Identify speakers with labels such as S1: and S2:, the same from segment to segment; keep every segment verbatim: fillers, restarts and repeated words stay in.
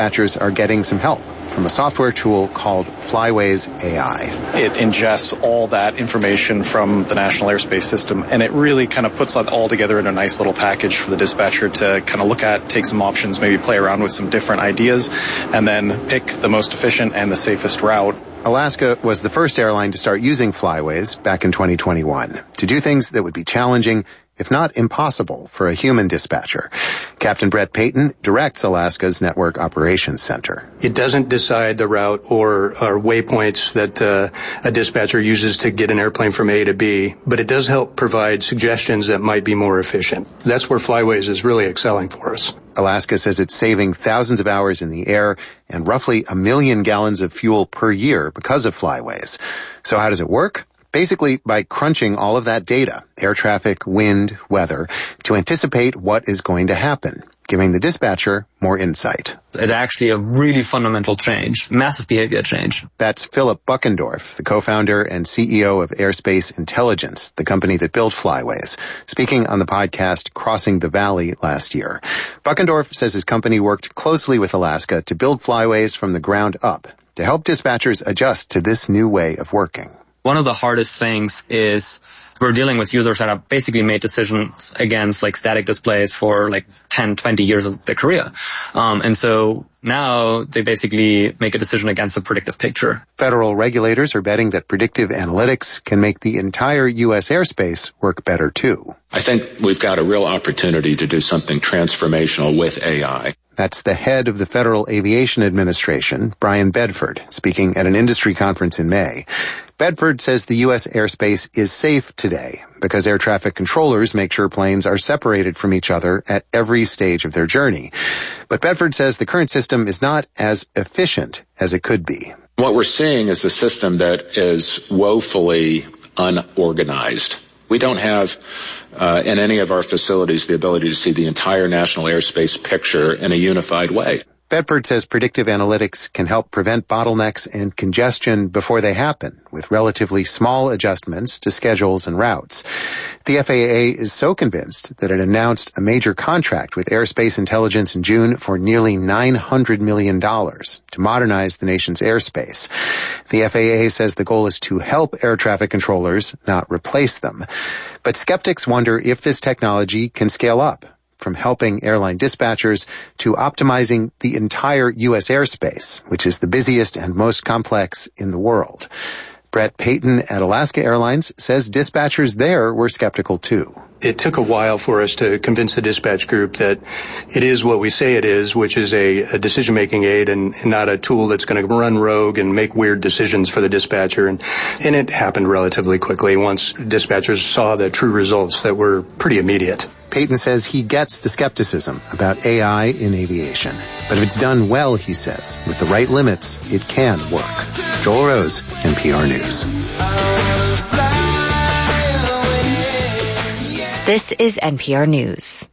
S1: Dispatchers are getting some help from a software tool called Flyways A I.
S2: It ingests all that information from the National Airspace System, and it really kind of puts that all together in a nice little package for the dispatcher to kind of look at, take some options, maybe play around with some different ideas, and then pick the most efficient and the safest route.
S1: Alaska was the first airline to start using Flyways back in twenty twenty-one to do things that would be challenging, if not impossible, for a human dispatcher. Captain Brett Payton directs Alaska's Network Operations Center.
S3: It doesn't decide the route or, or waypoints that uh, a dispatcher uses to get an airplane from A to B, but it does help provide suggestions that might be more efficient. That's where Flyways is really excelling for us.
S1: Alaska says it's saving thousands of hours in the air and roughly a million gallons of fuel per year because of Flyways. So how does it work? Basically, by crunching all of that data, air traffic, wind, weather, to anticipate what is going to happen, giving the dispatcher more insight.
S4: It's actually a really fundamental change, massive behavior change.
S1: That's Philip Buckendorf, the co-founder and C E O of Airspace Intelligence, the company that built Flyways, speaking on the podcast Crossing the Valley last year. Buckendorf says his company worked closely with Alaska to build Flyways from the ground up to help dispatchers adjust to this new way of working.
S4: One of the hardest things is we're dealing with users that have basically made decisions against like static displays for like ten, twenty years of their career. Um, and so now they basically make a decision against a predictive picture.
S1: Federal regulators are betting that predictive analytics can make the entire U S airspace work better too.
S5: I think we've got a real opportunity to do something transformational with A I.
S1: That's the head of the Federal Aviation Administration, Brian Bedford, speaking at an industry conference in May. Bedford says the U S airspace is safe today because air traffic controllers make sure planes are separated from each other at every stage of their journey. But Bedford says the current system is not as efficient as it could be.
S5: What we're seeing is a system that is woefully unorganized. We don't have uh, in any of our facilities the ability to see the entire national airspace picture in a unified way.
S1: Bedford says predictive analytics can help prevent bottlenecks and congestion before they happen, with relatively small adjustments to schedules and routes. The F A A is so convinced that it announced a major contract with Airspace Intelligence in June for nearly nine hundred million dollars to modernize the nation's airspace. The F A A says the goal is to help air traffic controllers, not replace them. But skeptics wonder if this technology can scale up, from helping airline dispatchers to optimizing the entire U S airspace, which is the busiest and most complex in the world. Brett Payton at Alaska Airlines says dispatchers there were skeptical too.
S3: It took a while for us to convince the dispatch group that it is what we say it is, which is a, a decision-making aid and not a tool that's going to run rogue and make weird decisions for the dispatcher. And, and it happened relatively quickly once dispatchers saw the true results that were pretty immediate.
S1: Payton says he gets the skepticism about A I in aviation. But if it's done well, he says, with the right limits, it can work. Joel Rose, N P R News.
S6: This is N P R News.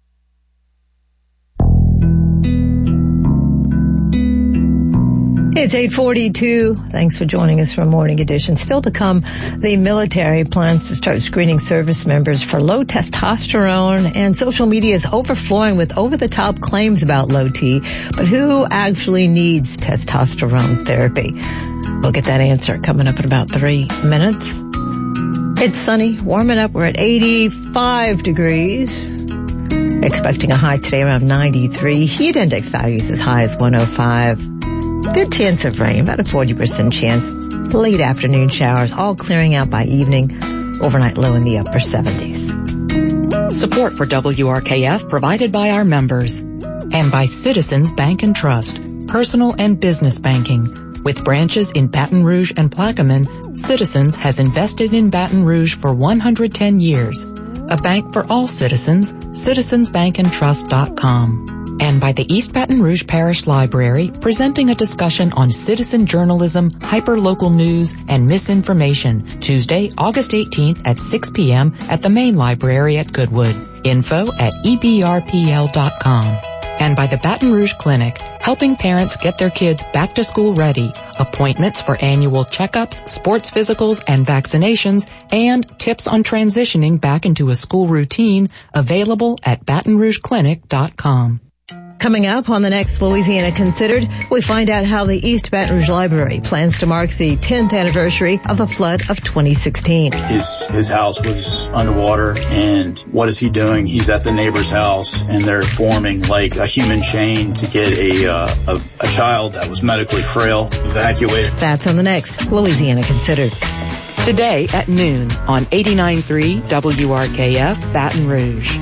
S7: It's eight forty-two. Thanks for joining us for a morning edition. Still to come, the military plans to start screening service members for low testosterone, and social media is overflowing with over-the-top claims about low T. But who actually needs testosterone therapy? We'll get that answer coming up in about three minutes. It's sunny, warming up. We're at eighty-five degrees. Expecting a high today around ninety-three. Heat index values as high as one oh five. Good chance of rain, about a forty percent chance. Late afternoon showers, all clearing out by evening. Overnight low in the upper seventies.
S8: Support for W R K F provided by our members and by Citizens Bank and Trust, personal and business banking. With branches in Baton Rouge and Plaquemine, Citizens has invested in Baton Rouge for one hundred ten years. A bank for all citizens, citizens bank and trust dot com. And by the East Baton Rouge Parish Library, presenting a discussion on citizen journalism, hyperlocal news, and misinformation, Tuesday, August eighteenth at six p.m. at the main library at Goodwood. Info at E B R P L dot com. And by the Baton Rouge Clinic, helping parents get their kids back to school ready. Appointments for annual checkups, sports physicals, and vaccinations, and tips on transitioning back into a school routine available at baton rouge clinic dot com.
S7: Coming up on the next Louisiana Considered, we find out how the East Baton Rouge Library plans to mark the tenth anniversary of the flood of twenty sixteen.
S9: His, his house was underwater, and what is he doing? He's at the neighbor's house, and they're forming like a human chain to get a, uh, a, a child that was medically frail evacuated.
S7: That's on the next Louisiana Considered.
S8: Today at noon on eighty-nine point three W R K F Baton Rouge.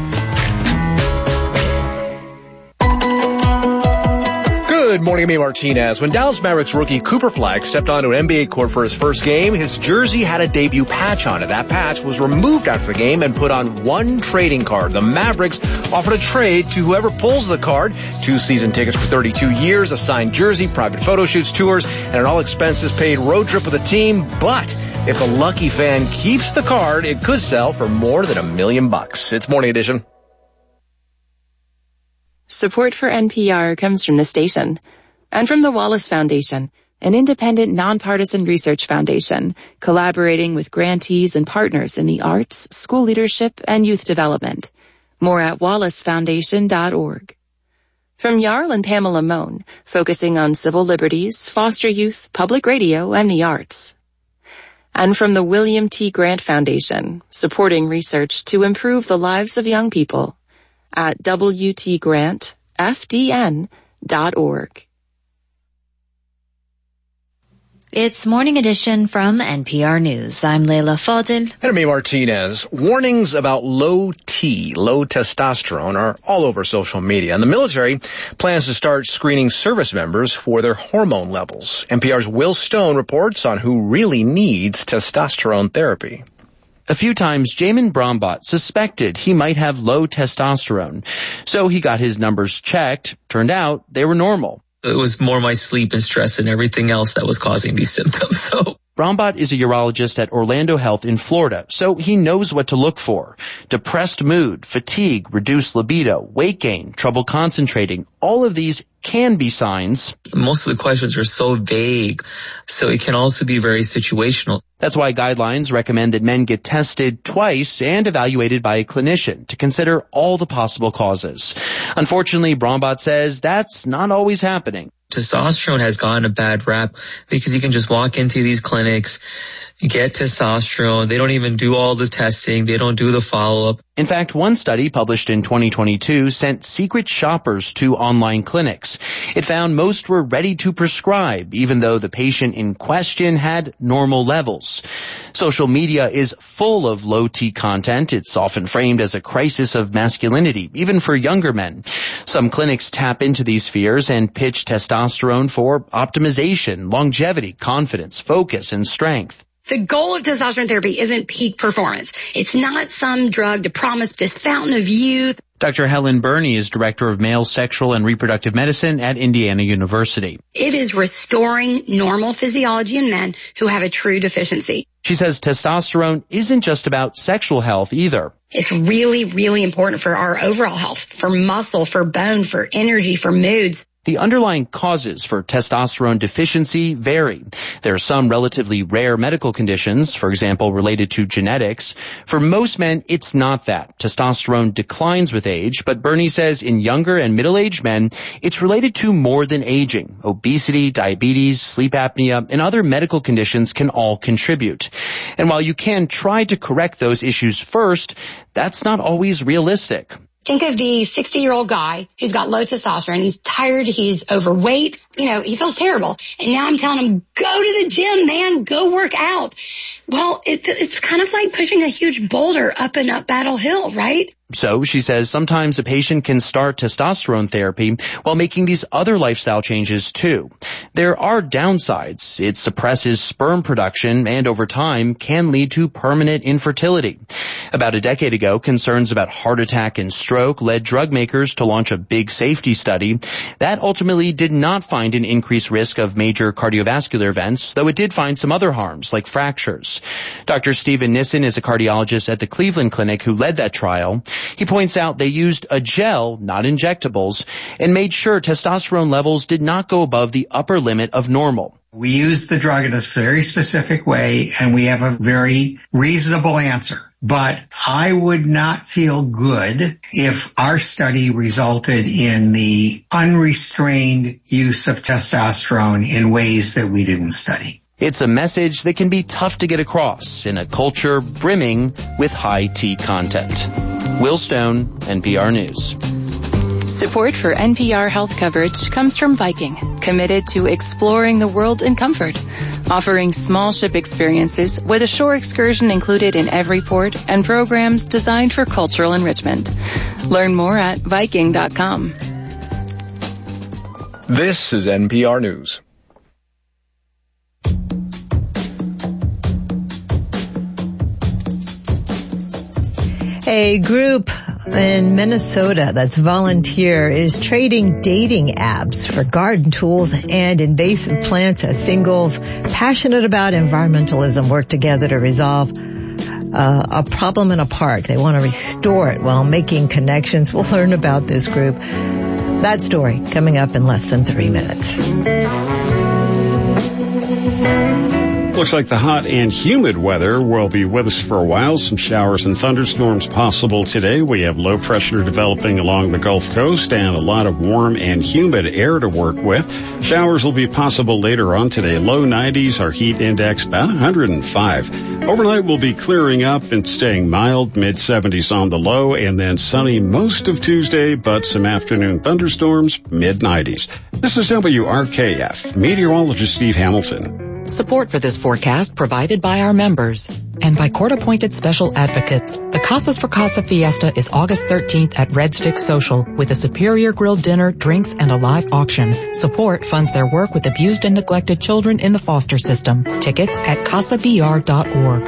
S10: Good morning, Amy Martinez. When Dallas Mavericks rookie Cooper Flag stepped onto an N B A court for his first game, his jersey had a debut patch on it. That patch was removed after the game and put on one trading card. The Mavericks offered a trade to whoever pulls the card. Two season tickets for thirty-two years, a signed jersey, private photo shoots, tours, and an all-expenses-paid road trip with the team. But if the lucky fan keeps the card, it could sell for more than a million bucks. It's Morning Edition.
S11: Support for N P R comes from the station and from the Wallace Foundation, an independent, nonpartisan research foundation collaborating with grantees and partners in the arts, school leadership, and youth development. More at wallace foundation dot org. From Jarl and Pamela Mohn, focusing on civil liberties, foster youth, public radio, and the arts. And from the William T. Grant Foundation, supporting research to improve the lives of young people. At W T grant F D N dot org.
S6: It's Morning Edition from N P R News. I'm Leila Fadil.
S10: And I'm Amy Martinez. Warnings about low T, low testosterone, are all over social media. And the military plans to start screening service members for their hormone levels. N P R's Will Stone reports on who really needs testosterone therapy.
S12: A few times, Jamin Brombaugh suspected he might have low testosterone. So he got his numbers checked. Turned out they were normal.
S4: It was more my sleep and stress and everything else that was causing these symptoms. So
S12: Brombaugh is a urologist at Orlando Health in Florida, so he knows what to look for. Depressed mood, fatigue, reduced libido, weight gain, trouble concentrating, all of these can be signs.
S4: Most of the questions are so vague, so it can also be very situational.
S12: That's why guidelines recommend that men get tested twice and evaluated by a clinician to consider all the possible causes. Unfortunately, Brombaugh says that's not always happening.
S4: Testosterone has gotten a bad rap because you can just walk into these clinics, get testosterone. They don't even do all the testing. They don't do the follow-up.
S12: In fact, one study published in twenty twenty-two sent secret shoppers to online clinics. It found most were ready to prescribe, even though the patient in question had normal levels. Social media is full of low T content. It's often framed as a crisis of masculinity, even for younger men. Some clinics tap into these fears and pitch testosterone for optimization, longevity, confidence, focus, and strength.
S13: The goal of testosterone therapy isn't peak performance. It's not some drug to promise this fountain of youth.
S12: Doctor Helen Burney is director of male sexual and reproductive medicine at Indiana University.
S13: It is restoring normal physiology in men who have a true deficiency.
S12: She says testosterone isn't just about sexual health either.
S13: It's really, really important for our overall health, for muscle, for bone, for energy, for moods.
S12: The underlying causes for testosterone deficiency vary. There are some relatively rare medical conditions, for example, related to genetics. For most men, it's not that. Testosterone declines with age, but Burney says in younger and middle-aged men, it's related to more than aging. Obesity, diabetes, sleep apnea, and other medical conditions can all contribute. And while you can try to correct those issues first, that's not always realistic.
S13: Think of the sixty-year-old guy who's got low testosterone. He's tired. He's overweight. You know, he feels terrible. And now I'm telling him, go to the gym, man. Go work out. Well, it, it's kind of like pushing a huge boulder up and up Battle Hill, right?
S12: So, she says, sometimes a patient can start testosterone therapy while making these other lifestyle changes too. There are downsides. It suppresses sperm production and over time can lead to permanent infertility. About a decade ago, concerns about heart attack and stroke led drug makers to launch a big safety study. That ultimately did not find an increased risk of major cardiovascular events, though it did find some other harms like fractures. Doctor Stephen Nissen is a cardiologist at the Cleveland Clinic who led that trial. He points out they used a gel, not injectables, and made sure testosterone levels did not go above the upper limit of normal.
S14: We use the drug in a very specific way, and we have a very reasonable answer. But I would not feel good if our study resulted in the unrestrained use of testosterone in ways that we didn't study.
S12: It's a message that can be tough to get across in a culture brimming with high T content. Will Stone, N P R News.
S11: Support for N P R health coverage comes from Viking, committed to exploring the world in comfort, offering small ship experiences with a shore excursion included in every port and programs designed for cultural enrichment. Learn more at Viking dot com.
S10: This is N P R News.
S7: A group in Minnesota that's volunteer is trading dating apps for garden tools and invasive plants as singles passionate about environmentalism work together to resolve uh, a problem in a park. They want to restore it while making connections. We'll learn about this group. That story coming up in less than three minutes.
S15: Looks like the hot and humid weather will be with us for a while. Some showers and thunderstorms possible today. We have low pressure developing along the Gulf Coast and a lot of warm and humid air to work with. Showers will be possible later on today. Low nineties, our heat index about one hundred five. Overnight will be clearing up and staying mild, mid seventies on the low, and then sunny most of Tuesday, but some afternoon thunderstorms, mid nineties. This is W R K F. Meteorologist Steve Hamilton.
S8: Support for this forecast provided by our members and by court-appointed special advocates. The Casas for Casa Fiesta is August thirteenth at Red Stick Social with a superior grilled dinner, drinks, and a live auction. Support funds their work with abused and neglected children in the foster system. Tickets at casa b r dot org.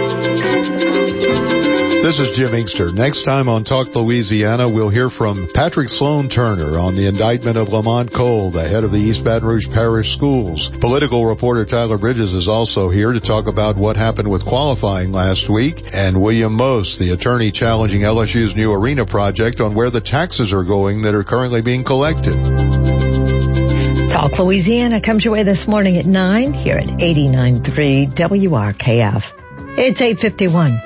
S16: This is Jim Inkster. Next time on Talk Louisiana, we'll hear from Patrick Sloan Turner on the indictment of Lamont Cole, the head of the East Baton Rouge Parish Schools. Political reporter Tyler Bridges is also here to talk about what happened with qualifying last week, and William Most, the attorney challenging L S U's new arena project on where the taxes are going that are currently being collected.
S7: Talk Louisiana comes your way this morning at nine here at eighty-nine point three W R K F. It's eight fifty-one.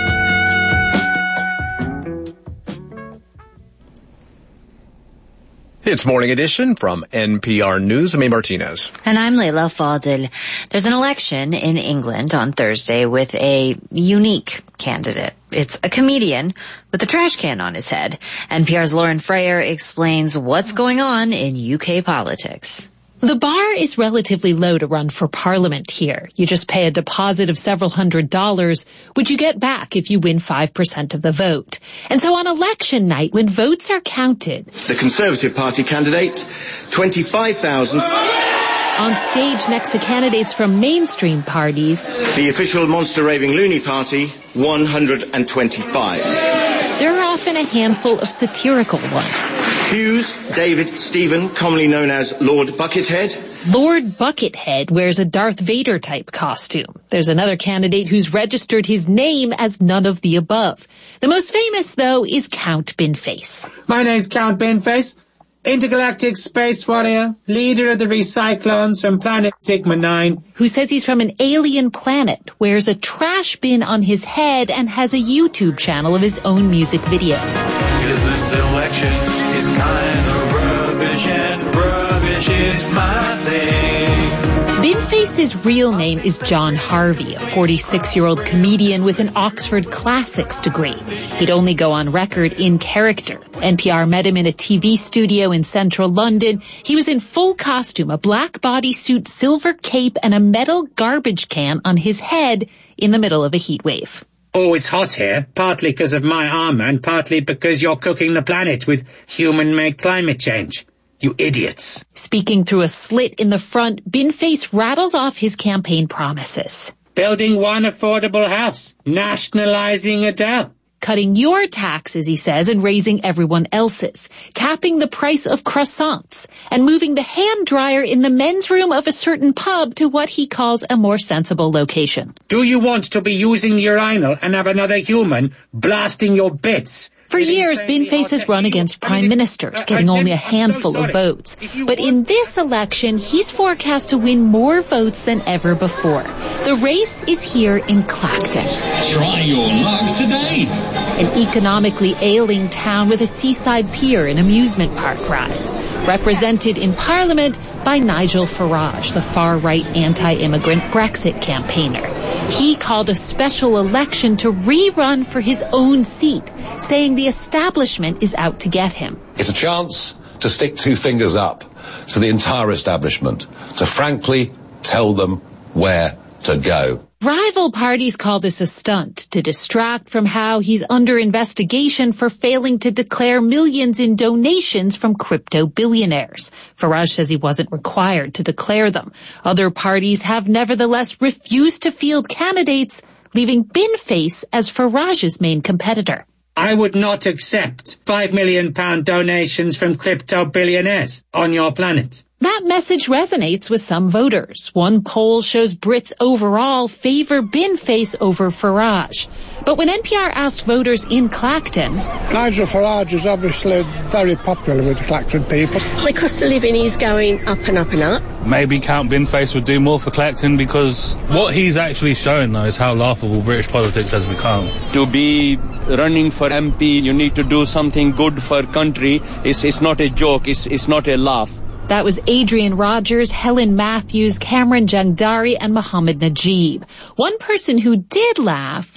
S10: It's Morning Edition from N P R News. I'm A. Martinez.
S6: And I'm Leila Fadel. There's an election in England on Thursday with a unique candidate. It's a comedian with a trash can on his head. N P R's Lauren Frayer explains what's going on in U K politics.
S17: The bar is relatively low to run for parliament here. You just pay a deposit of several hundred dollars, which you get back if you win five percent of the vote. And so on election night, when votes are counted,
S18: the Conservative Party candidate, twenty-five thousand.
S17: On stage next to candidates from mainstream parties,
S18: the official Monster Raving Loony Party, one hundred twenty-five.
S17: There are often a handful of satirical ones.
S18: Hughes David Stephen, commonly known as Lord Buckethead.
S17: Lord Buckethead wears a Darth Vader type costume. There's another candidate who's registered his name as none of the above. The most famous, though, is Count Binface.
S19: My name's Count Binface, intergalactic space warrior, leader of the Recyclones from planet Sigma nine.
S17: Who says he's from an alien planet, wears a trash bin on his head, and has a YouTube channel of his own music videos.
S20: This election is kind of rubbish, and rubbish is my thing.
S17: Binface's real name is John Harvey, a forty-six-year-old comedian with an Oxford Classics degree. He'd only go on record in character. N P R met him in a T V studio in central London. He was in full costume, a black bodysuit, silver cape, and a metal garbage can on his head in the middle of a heat wave.
S19: Oh, it's hot here, partly because of my armor and partly because you're cooking the planet with human-made climate change. You idiots.
S17: Speaking through a slit in the front, Binface rattles off his campaign promises.
S19: Building one affordable house. Nationalizing Adele.
S17: Cutting your taxes, he says, and raising everyone else's. Capping the price of croissants. And moving the hand dryer in the men's room of a certain pub to what he calls a more sensible location.
S19: Do you want to be using the urinal and have another human blasting your bits
S17: For years, Binface has run against prime ministers, getting only a handful of votes. But in this election, he's forecast to win more votes than ever before. The race is here in Clacton.
S21: Try your luck today.
S17: An economically ailing town with a seaside pier and amusement park rides. Represented in Parliament by Nigel Farage, the far-right anti-immigrant Brexit campaigner. He called a special election to rerun for his own seat, saying the establishment is out to get him.
S22: It's a chance to stick two fingers up to the entire establishment, to frankly tell them where to go.
S17: Rival parties call this a stunt to distract from how he's under investigation for failing to declare millions in donations from crypto billionaires. Farage says he wasn't required to declare them. Other parties have nevertheless refused to field candidates, leaving Binface as Farage's main competitor.
S19: I would not accept five million pound donations from crypto billionaires on your planet.
S17: That message resonates with some voters. One poll shows Brits overall favor Binface over Farage. But when N P R asked voters in Clacton...
S23: Nigel Farage is obviously very popular with the Clacton people.
S24: The cost of living is going up and up and up.
S25: Maybe Count Binface would do more for Clacton, because what he's actually showing though is how laughable British politics has become.
S26: To be running for M P, you need to do something good for country. It's, it's not a joke, it's, it's not a laugh.
S17: That was Adrian Rogers, Helen Matthews, Cameron Jangdari, and Mohammed Najib. One person who did laugh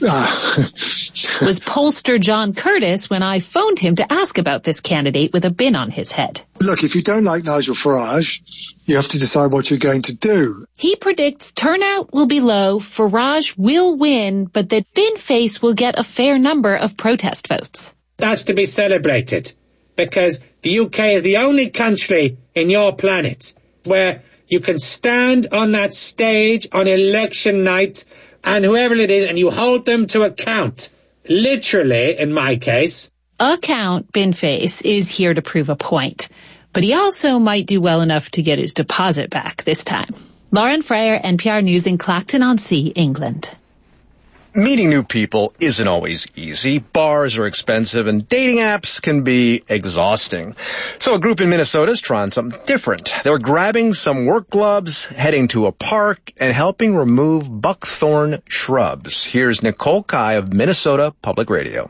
S17: was pollster John Curtis when I phoned him to ask about this candidate with a bin on his head.
S27: Look, if you don't like Nigel Farage, you have to decide what you're going to do.
S17: He predicts turnout will be low, Farage will win, but that Binface will get a fair number of protest votes.
S19: That's to be celebrated, because the U K is the only country in your planet where you can stand on that stage on election night and whoever it is, and you hold them to account. Literally, in my case.
S17: Account Binface is here to prove a point. But he also might do well enough to get his deposit back this time. Lauren Freyer, N P R News in Clacton-on-Sea, England.
S10: Meeting new people isn't always easy. Bars are expensive and dating apps can be exhausting. So a group in Minnesota is trying something different. They're grabbing some work gloves, heading to a park, and helping remove buckthorn shrubs. Here's Nicole Kai of Minnesota Public Radio.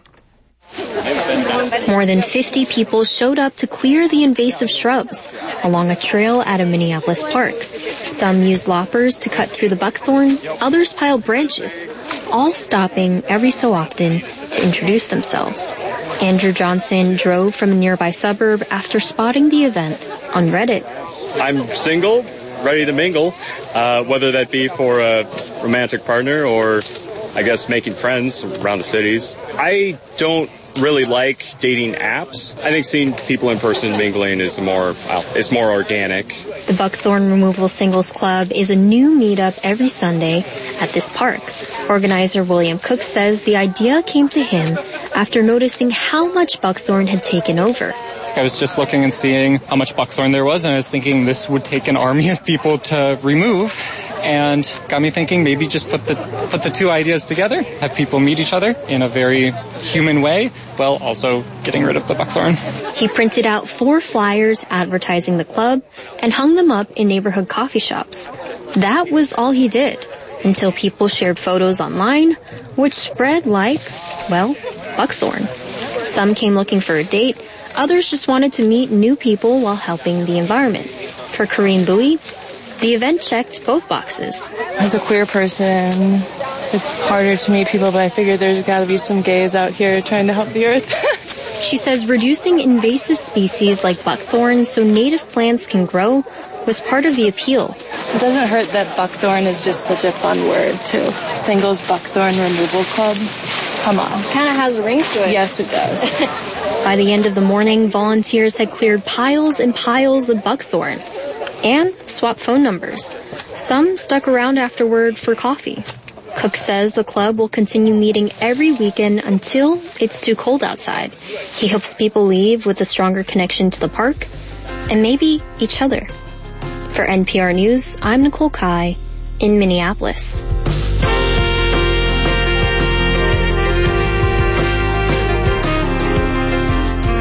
S28: More than fifty people showed up to clear the invasive shrubs along a trail at a Minneapolis park. Some used loppers to cut through the buckthorn, others piled branches, all stopping every so often to introduce themselves. Andrew Johnson drove from a nearby suburb after spotting the event on Reddit.
S29: I'm single, ready to mingle, uh, whether that be for a romantic partner or, I guess, making friends around the cities. I don't really like dating apps. I think seeing people in person mingling is more, well, it's more organic.
S28: The Buckthorn Removal Singles Club is a new meetup every Sunday at this park. Organizer William Cook says the idea came to him after noticing how much buckthorn had taken over.
S30: I was just looking and seeing how much buckthorn there was, and I was thinking this would take an army of people to remove, and got me thinking maybe just put the put the two ideas together, have people meet each other in a very human way, while also getting rid of the buckthorn.
S28: He printed out four flyers advertising the club and hung them up in neighborhood coffee shops. That was all he did, until people shared photos online, which spread like, well, buckthorn. Some came looking for a date, others just wanted to meet new people while helping the environment. For Corinne Bowie, the event checked both boxes.
S31: As a queer person, it's harder to meet people, but I figured there's got to be some gays out here trying to help the earth.
S28: She says reducing invasive species like buckthorn so native plants can grow was part of the appeal.
S31: It doesn't hurt that buckthorn is just such a fun word, too. Singles Buckthorn Removal Club. Come on.
S28: Kind of has a ring to it.
S31: Yes, it does.
S28: By the end of the morning, volunteers had cleared piles and piles of buckthorn and swapped phone numbers. Some stuck around afterward for coffee. Cook says the club will continue meeting every weekend until it's too cold outside. He hopes people leave with a stronger connection to the park and maybe each other. For N P R News, I'm Nicole Kai in Minneapolis.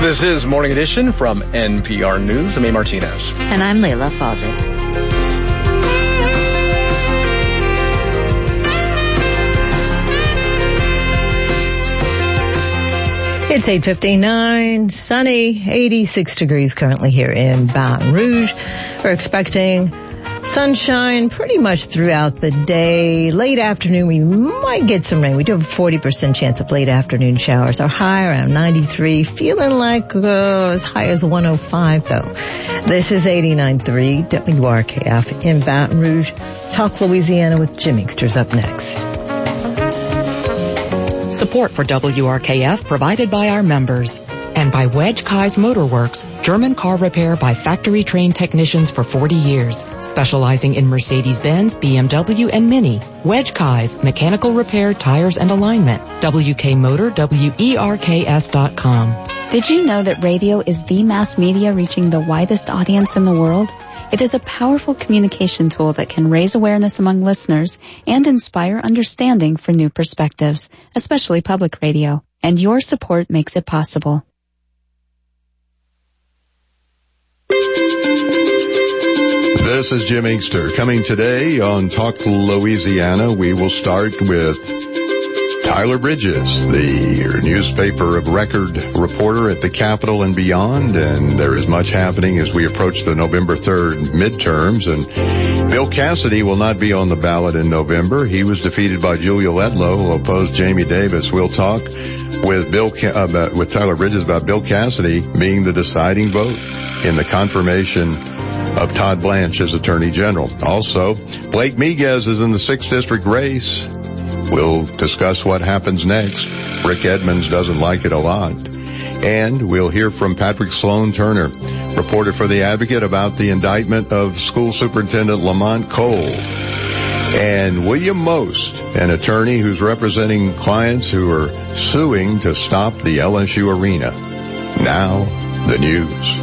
S10: This is Morning Edition from N P R News. I'm A. Martinez.
S6: And I'm Leila Fadel.
S7: It's eight fifty-nine, sunny, eighty-six degrees currently here in Baton Rouge. We're expecting sunshine pretty much throughout the day. Late afternoon, we might get some rain. We do have a forty percent chance of late afternoon showers. Our high around ninety-three, feeling like uh, as high as one oh five, though. This is eighty-nine point three W R K F in Baton Rouge. Talk Louisiana with Jim Inkster's up next.
S8: Support for W R K F provided by our members. And by Wedge Kai's Motorworks, German car repair by factory-trained technicians for forty years, specializing in Mercedes-Benz, B M W, and Mini. Wedge Kai's mechanical repair, tires, and alignment. W K Motor, W E R K S dot com.
S1: Did you know that radio is the mass media reaching the widest audience in the world? It is a powerful communication tool that can raise awareness among listeners and inspire understanding for new perspectives, especially public radio. And your support makes it possible.
S16: This is Jim Inkster. Coming today on Talk Louisiana, we will start with Tyler Bridges, the newspaper of record reporter at the Capitol and beyond, and there is much happening as we approach the November third midterms, and Bill Cassidy will not be on the ballot in November. He was defeated by Julia Letlow, who opposed Jamie Davis. We'll talk with Bill uh, with Tyler Bridges about Bill Cassidy being the deciding vote in the confirmation of Todd Blanche as Attorney General. Also, Blake Miguez is in the sixth District race. We'll discuss what happens next. Rick Edmonds doesn't like it a lot. And we'll hear from Patrick Sloan Turner, reporter for The Advocate, about the indictment of School Superintendent Lamont Cole. And William Most, an attorney who's representing clients who are suing to stop the L S U arena. Now, the news.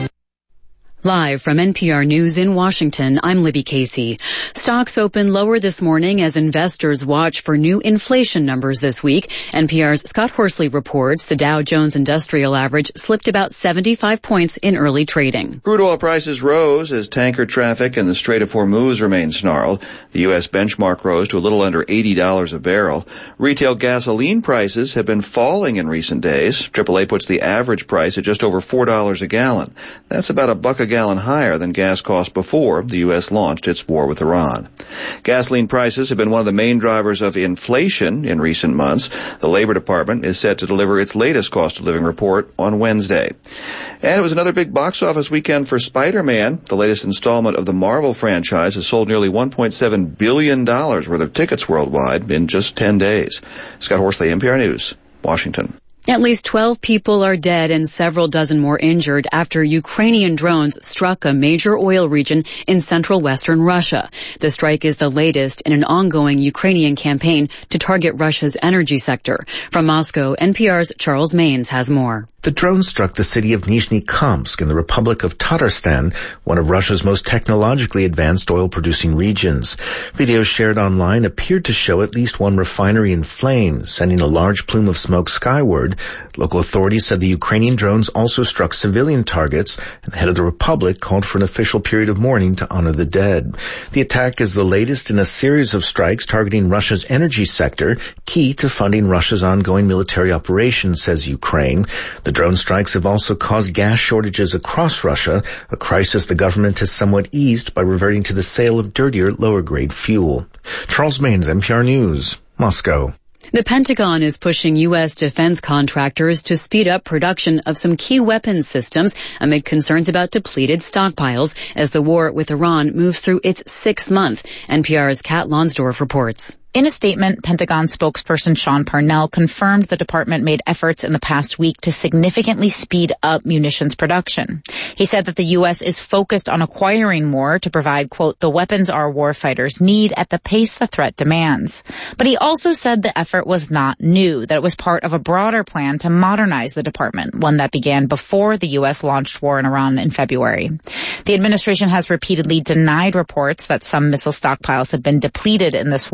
S2: Live from N P R News in Washington, I'm Libby Casey. Stocks open lower this morning as investors watch for new inflation numbers this week. N P R's Scott Horsley reports the Dow Jones Industrial Average slipped about seventy-five points in early trading.
S3: Crude oil prices rose as tanker traffic in the Strait of Hormuz remained snarled. The U S benchmark rose to a little under eighty dollars a barrel. Retail gasoline prices have been falling in recent days. triple A puts the average price at just over four dollars a gallon. That's about a buck a gallon higher than gas cost before the U S launched its war with Iran. Gasoline prices have been one of the main drivers of inflation in recent months. The Labor Department is set to deliver its latest cost of living report on Wednesday. And it was another big box office weekend for Spider-Man. The latest installment of the Marvel franchise has sold nearly one point seven billion dollars worth of tickets worldwide in just ten days. Scott Horsley, N P R News, Washington.
S2: At least twelve people are dead and several dozen more injured after Ukrainian drones struck a major oil region in central western Russia. The strike is the latest in an ongoing Ukrainian campaign to target Russia's energy sector. From Moscow, N P R's Charles Maines has more.
S4: The drone struck the city of Nizhny Kamsk in the Republic of Tatarstan, one of Russia's most technologically advanced oil-producing regions. Videos shared online appeared to show at least one refinery in flames, sending a large plume of smoke skyward. Local authorities said the Ukrainian drones also struck civilian targets, and the head of the Republic called for an official period of mourning to honor the dead. The attack is the latest in a series of strikes targeting Russia's energy sector, key to funding Russia's ongoing military operations, says Ukraine. The drone strikes have also caused gas shortages across Russia, a crisis the government has somewhat eased by reverting to the sale of dirtier, lower-grade fuel. Charles Maines, N P R News, Moscow.
S2: The Pentagon is pushing U S defense contractors to speed up production of some key weapons systems amid concerns about depleted stockpiles as the war with Iran moves through its sixth month. N P R's Kat Lonsdorf reports.
S5: In a statement, Pentagon spokesperson Sean Parnell confirmed the department made efforts in the past week to significantly speed up munitions production. He said that the U S is focused on acquiring more to provide, quote, the weapons our warfighters need at the pace the threat demands. But he also said the effort was not new, that it was part of a broader plan to modernize the department, one that began before the U S launched war in Iran in February. The administration has repeatedly denied reports that some missile stockpiles have been depleted in this war.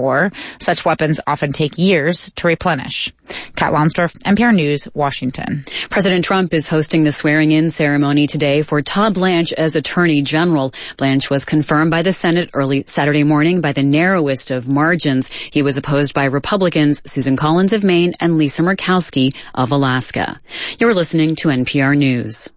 S5: Such weapons often take years to replenish. Kat Lonsdorf, N P R News, Washington.
S2: President Trump is hosting the swearing-in ceremony today for Todd Blanche as Attorney General. Blanche was confirmed by the Senate early Saturday morning by the narrowest of margins. He was opposed by Republicans Susan Collins of Maine and Lisa Murkowski of Alaska. You're listening to N P R News.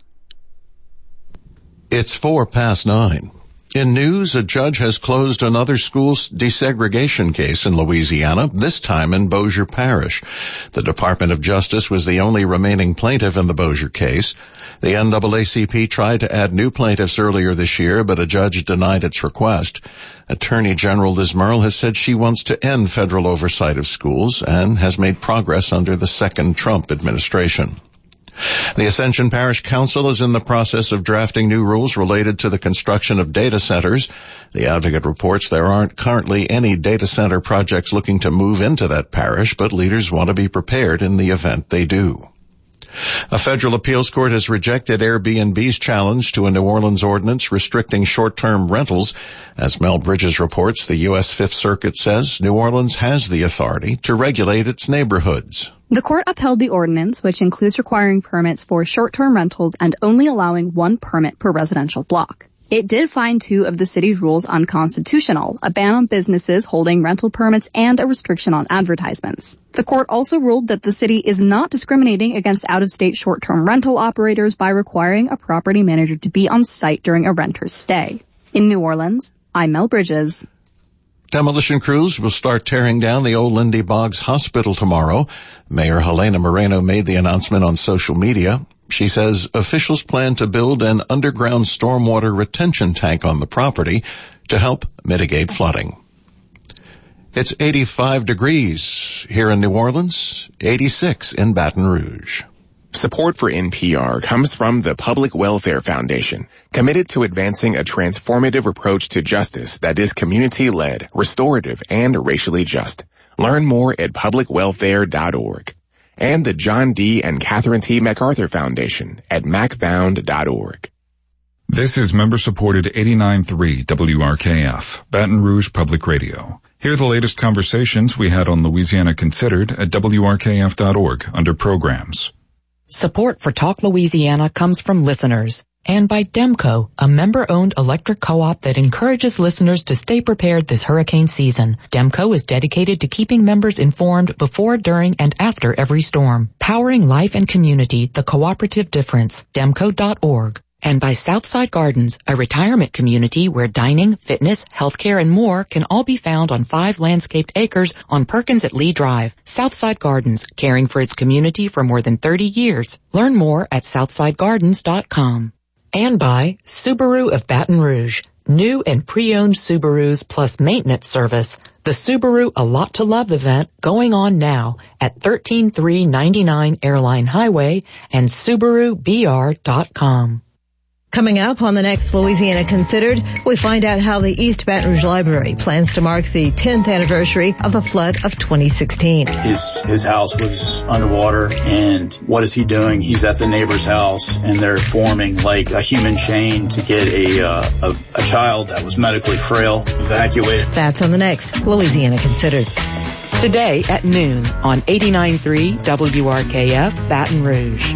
S9: It's four past nine. In news, a judge has closed another school desegregation case in Louisiana, this time in Bossier Parish. The Department of Justice was the only remaining plaintiff in the Bossier case. The N double A C P tried to add new plaintiffs earlier this year, but a judge denied its request. Attorney General Liz Murrill has said she wants to end federal oversight of schools and has made progress under the second Trump administration. The Ascension Parish Council is in the process of drafting new rules related to the construction of data centers. The Advocate reports there aren't currently any data center projects looking to move into that parish, but leaders want to be prepared in the event they do. A federal appeals court has rejected Airbnb's challenge to a New Orleans ordinance restricting short-term rentals. As Mel Bridges reports, the U S Fifth Circuit says New Orleans has the authority to regulate its neighborhoods.
S11: The court upheld the ordinance, which includes requiring permits for short-term rentals and only allowing one permit per residential block. It did find two of the city's rules unconstitutional, a ban on businesses holding rental permits and a restriction on advertisements. The court also ruled that the city is not discriminating against out-of-state short-term rental operators by requiring a property manager to be on site during a renter's stay. In New Orleans, I'm Mel Bridges.
S9: Demolition crews will start tearing down the old Lindy Boggs Hospital tomorrow. Mayor Helena Moreno made the announcement on social media. She says officials plan to build an underground stormwater retention tank on the property to help mitigate flooding. It's eighty-five degrees here in New Orleans, eighty-six in Baton Rouge.
S12: Support for N P R comes from the Public Welfare Foundation, committed to advancing a transformative approach to justice that is community-led, restorative, and racially just. Learn more at public welfare dot org. And the John D. and Catherine T. MacArthur Foundation at mac found dot org.
S13: This is member-supported eighty-nine point three W R K F, Baton Rouge Public Radio. Hear the latest conversations we had on Louisiana Considered at W R K F dot org under Programs.
S8: Support for Talk Louisiana comes from listeners and by Demco, a member-owned electric co-op that encourages listeners to stay prepared this hurricane season. Demco is dedicated to keeping members informed before, during, and after every storm. Powering life and community, the cooperative difference. Demco dot org. And by Southside Gardens, a retirement community where dining, fitness, healthcare, and more can all be found on five landscaped acres on Perkins at Lee Drive. Southside Gardens, caring for its community for more than thirty years. Learn more at southside gardens dot com. And by Subaru of Baton Rouge, new and pre-owned Subarus plus maintenance service. The Subaru A Lot to Love event going on now at thirteen three ninety-nine Airline Highway and Subaru B R dot com.
S7: Coming up on the next Louisiana Considered, we find out how the East Baton Rouge Library plans to mark the tenth anniversary of the flood of twenty sixteen.
S14: His his house was underwater, and what is he doing? He's at the neighbor's house, and they're forming like a human chain to get a uh, a, a child that was medically frail evacuated.
S7: That's on the next Louisiana Considered.
S8: Today at noon on eighty-nine point three W R K F Baton Rouge.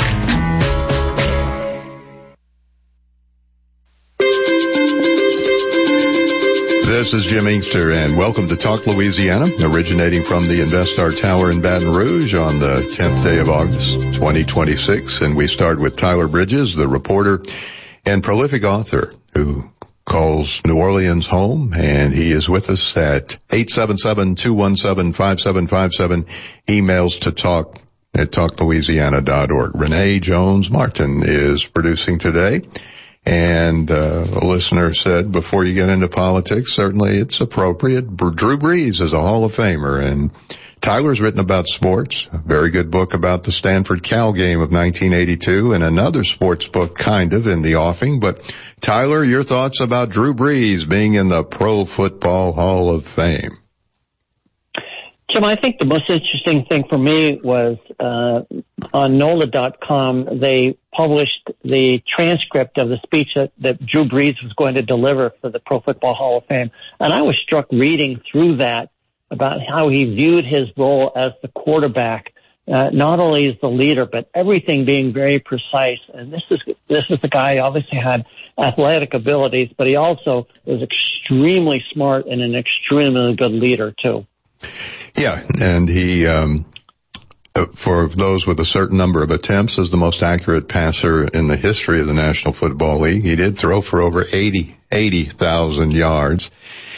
S16: This is Jim Inkster, and welcome to Talk Louisiana, originating from the InvestStar Tower in Baton Rouge on the tenth day of August, twenty twenty-six. And we start with Tyler Bridges, the reporter and prolific author who calls New Orleans home, and he is with us at eight seven seven, two one seven, five seven five seven, emails to talk at talk louisiana dot org. Renee Jones-Martin is producing today. And uh, a listener said, before you get into politics, certainly it's appropriate. Drew Brees is a Hall of Famer, and Tyler's written about sports, a very good book about the Stanford Cal game of nineteen eighty-two, and another sports book kind of in the offing. But Tyler, your thoughts about Drew Brees being in the Pro Football Hall of Fame?
S15: Jim, I think the most interesting thing for me was uh on N O L A dot com, they published the transcript of the speech that, that Drew Brees was going to deliver for the Pro Football Hall of Fame. And I was struck reading through that about how he viewed his role as the quarterback, uh, not only as the leader, but everything being very precise. And this is, this is the guy who obviously had athletic abilities, but he also was extremely smart and an extremely good leader too.
S16: Yeah. And he, um, for those with a certain number of attempts, is the most accurate passer in the history of the National Football League. He did throw for over eighty, eighty thousand yards.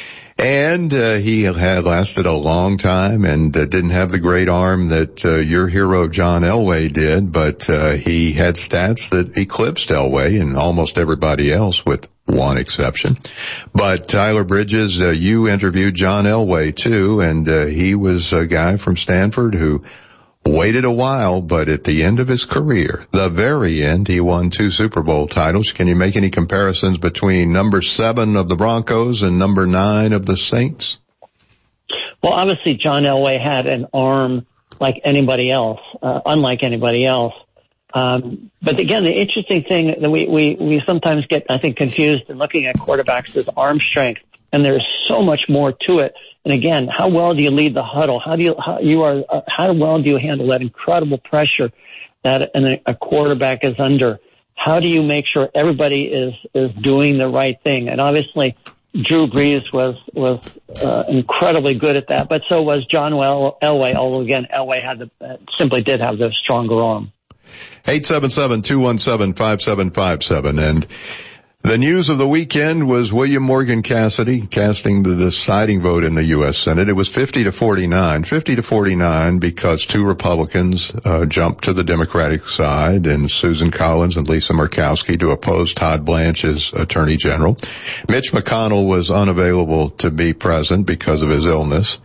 S16: And uh, he had lasted a long time and uh, didn't have the great arm that uh, your hero John Elway did, but uh, he had stats that eclipsed Elway and almost everybody else with one exception. But Tyler Bridges, uh, you interviewed John Elway too, and uh, he was a guy from Stanford who waited a while, but at the end of his career, the very end, he won two Super Bowl titles. Can you make any comparisons between number seven of the Broncos and number nine of the Saints?
S15: Well, obviously, John Elway had an arm like anybody else, uh, unlike anybody else. Um, but again, the interesting thing that we, we, we sometimes get, I think, confused in looking at quarterbacks is arm strength. And there's so much more to it. And again, how well do you lead the huddle? How do you, how you are, uh, how well do you handle that incredible pressure that an, a quarterback is under? How do you make sure everybody is, is doing the right thing? And obviously, Drew Brees was, was, uh, incredibly good at that, but so was John Elway, although again, Elway had the, uh, simply did have the stronger arm.
S16: eight seven seven, two one seven, five seven five seven. And the news of the weekend was William Morgan Cassidy casting the deciding vote in the U S Senate. It was fifty to forty-nine. fifty to forty-nine because two Republicans uh, jumped to the Democratic side, and Susan Collins and Lisa Murkowski to oppose Todd Blanche as Attorney General. Mitch McConnell was unavailable to be present because of his illness.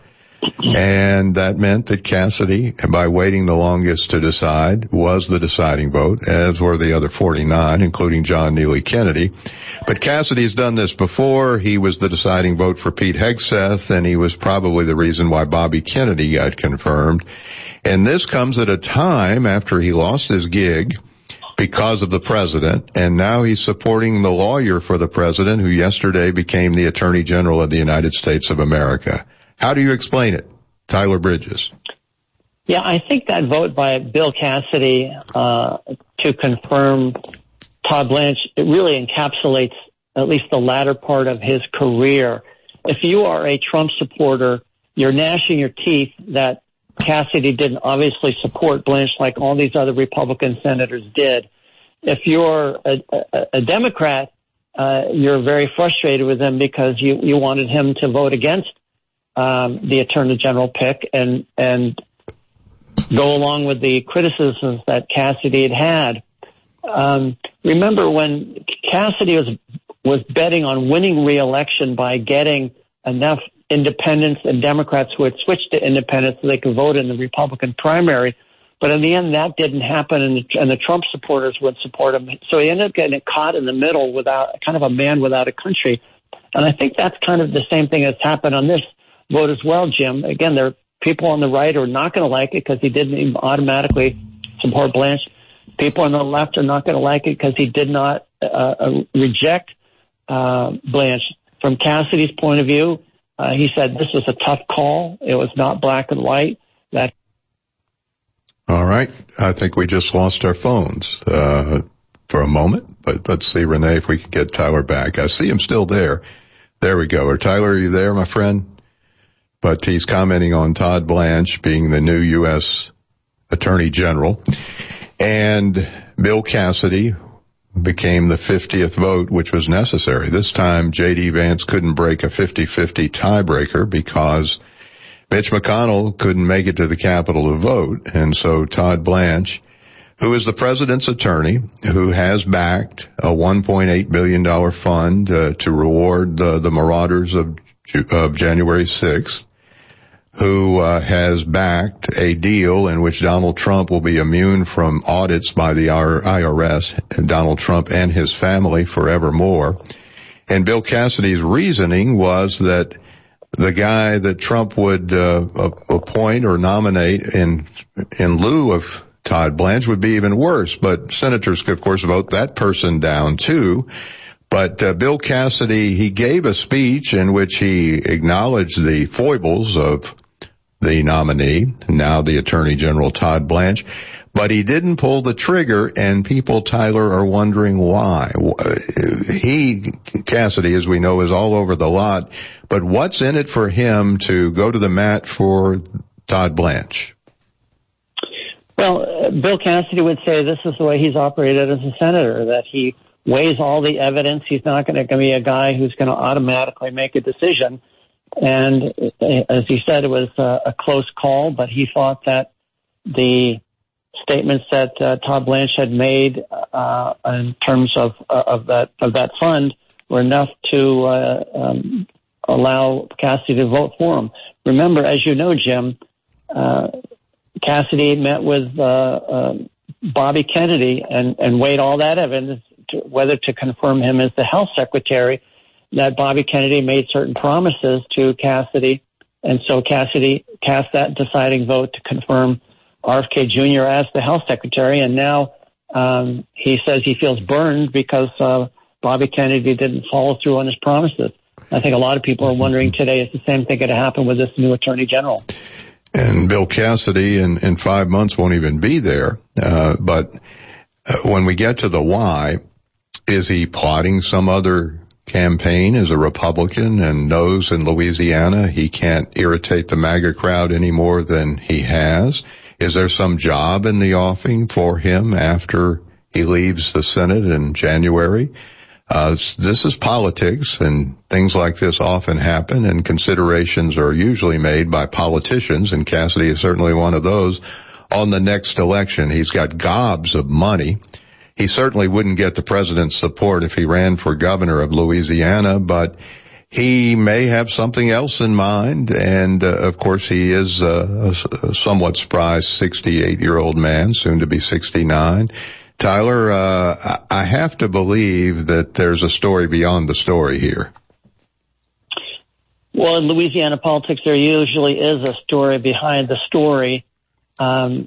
S16: And that meant that Cassidy, by waiting the longest to decide, was the deciding vote, as were the other forty-nine, including John Neely Kennedy. But Cassidy's done this before. He was the deciding vote for Pete Hegseth, and he was probably the reason why Bobby Kennedy got confirmed. And this comes at a time after he lost his gig because of the president, and now he's supporting the lawyer for the president, who yesterday became the Attorney General of the United States of America. How do you explain it, Tyler Bridges?
S15: Yeah, I think that vote by Bill Cassidy uh to confirm Todd Blanche, it really encapsulates at least the latter part of his career. If you are a Trump supporter, you're gnashing your teeth that Cassidy didn't obviously support Blanche like all these other Republican senators did. If you're a, a, a Democrat, uh you're very frustrated with him because you, you wanted him to vote against Um, the Attorney General pick and, and go along with the criticisms that Cassidy had had. Um, remember when Cassidy was, was betting on winning re-election by getting enough independents and Democrats who had switched to independents so they could vote in the Republican primary. But in the end, that didn't happen, and the, and the Trump supporters would support him. So he ended up getting caught in the middle without, kind of a man without a country. And I think that's kind of the same thing that's happened on this vote as well, Jim. Again, there are people on the right who are not going to like it because he didn't even automatically support Blanche. People on the left are not going to like it because he did not uh, uh, reject uh, Blanche. From Cassidy's point of view, uh, he said this was a tough call. It was not black and white. That.
S16: All right. I think we just lost our phones uh, for a moment, but let's see, Renee, if we can get Tyler back. I see him still there. There we go. Or Tyler, are you there, my friend? But he's commenting on Todd Blanche being the new U S Attorney General. And Bill Cassidy became the fiftieth vote, which was necessary. This time, J D. Vance couldn't break a fifty-fifty tiebreaker because Mitch McConnell couldn't make it to the Capitol to vote. And so Todd Blanche, who is the president's attorney, who has backed a one point eight billion dollars fund uh, to reward the, the marauders of, of January sixth, who uh, has backed a deal in which Donald Trump will be immune from audits by the I R S, and Donald Trump and his family forevermore. And Bill Cassidy's reasoning was that the guy that Trump would uh, appoint or nominate in in lieu of Todd Blanche would be even worse. But senators could, of course, vote that person down, too. But uh, Bill Cassidy, he gave a speech in which he acknowledged the foibles of the nominee, now the Attorney General Todd Blanche. But he didn't pull the trigger, and people, Tyler, are wondering why. He, Cassidy, as we know, is all over the lot. But what's in it for him to go to the mat for Todd Blanche?
S15: Well, uh, Bill Cassidy would say this is the way he's operated as a senator, that he weighs all the evidence. He's not going to be a guy who's going to automatically make a decision. And uh, as he said, it was uh, a close call, but he thought that the statements that uh, Todd Blanche had made uh, in terms of uh, of that of that fund were enough to uh, um, allow Cassidy to vote for him. Remember, as you know, Jim, uh, Cassidy met with uh, uh, Bobby Kennedy and, and weighed all that evidence to, whether to confirm him as the health secretary. That Bobby Kennedy made certain promises to Cassidy, and so Cassidy cast that deciding vote to confirm R F K Junior as the health secretary, and now um, he says he feels burned because uh, Bobby Kennedy didn't follow through on his promises. I think a lot of people are wondering today if the same thing going to happen with this new attorney general.
S16: And Bill Cassidy in, in five months won't even be there. Uh, but uh, when we get to the why, is he plotting some other campaign as a Republican and knows in Louisiana he can't irritate the MAGA crowd any more than he has? Is there some job in the offing for him after he leaves the Senate in January? Uh, this is politics, and things like this often happen, and considerations are usually made by politicians, and Cassidy is certainly one of those. On the next election, he's got gobs of money. He certainly wouldn't get the president's support if he ran for governor of Louisiana, but he may have something else in mind, and uh, of course he is uh, a somewhat spry sixty-eight-year-old man, soon to be sixty-nine. Tyler, uh, I have to believe that there's a story beyond the story here.
S15: Well, in Louisiana politics, there usually is a story behind the story. Um,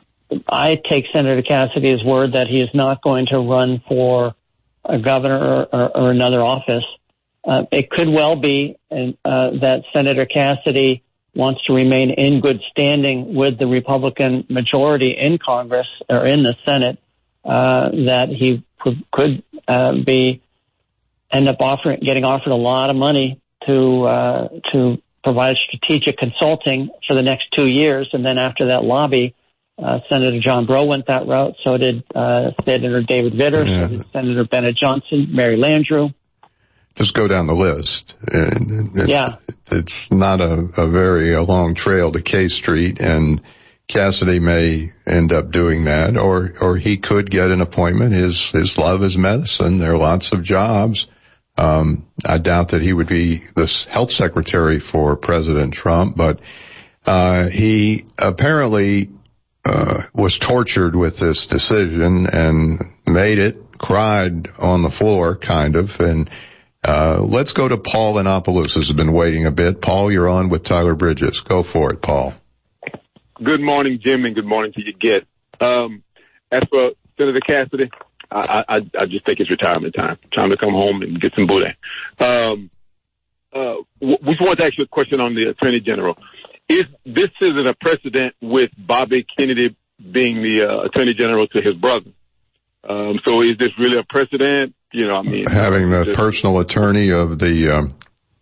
S15: I take Senator Cassidy's word that he is not going to run for a governor or, or, or another office. Uh, it could well be uh, that Senator Cassidy wants to remain in good standing with the Republican majority in Congress or in the Senate, uh, that he could, could uh, be end up offering, getting offered a lot of money to uh, to provide strategic consulting for the next two years, and then after that lobby, uh, Senator John Breaux went that route. So did uh, Senator David Vitter, yeah. So did Senator Bennett Johnson, Mary Landrieu.
S16: Just go down the list. It,
S15: yeah.
S16: It's not a, a very a long trail to K Street, and Cassidy may end up doing that, or or he could get an appointment. His his love is medicine. There are lots of jobs. Um, I doubt that he would be the health secretary for President Trump, but uh, he apparently uh, was tortured with this decision and made it, cried on the floor, kind of, and Uh, let's go to Paul in Opelousas, has been waiting a bit. Paul, you're on with Tyler Bridges. Go for it, Paul.
S17: Good morning, Jim, and good morning to your guest. Um, as for Senator Cassidy, I, I, I just think it's retirement time. Time to come home and get some booty. Um, uh, we just want to ask you a question on the Attorney General. Is this isn't a precedent with Bobby Kennedy being the uh, Attorney General to his brother? Um, so is this really a precedent? You know, I mean,
S16: having the personal attorney of the um,